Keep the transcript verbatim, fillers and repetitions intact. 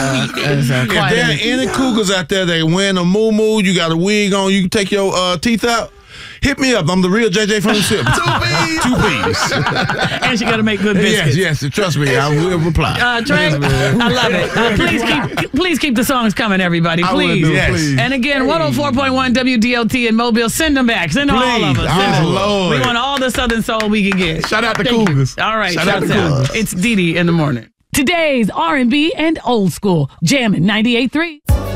That's, uh, If there are any cougars out there that wearing a moo-moo, you got a wig on, you can take your uh, teeth out, hit me up. I'm the real J J from the Sip. Two P's. Two P's. And she got to make good biscuits. Yes, yes. Trust me, I will reply. Uh, Trey, I love it. Uh, please keep please keep the songs coming, everybody. Please. Do, yes. please. And again, one oh four point one W D O T in Mobile. Send them back. Send them all of us. Send oh, them. Lord. We want all the Southern soul we can get. Shout out to Thank Cougars. You. All right. Shout Shout out to out. Cougars. It's Dee Dee in the morning. Today's R and B and old school. Jammin' ninety-eight point three.